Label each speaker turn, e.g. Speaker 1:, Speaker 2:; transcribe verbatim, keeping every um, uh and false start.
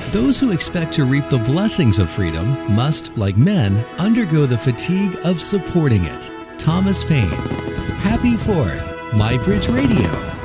Speaker 1: Those who expect to reap the blessings of freedom must, like men, undergo the fatigue of supporting it. Thomas Paine. Happy Fourth, MyBridge Radio.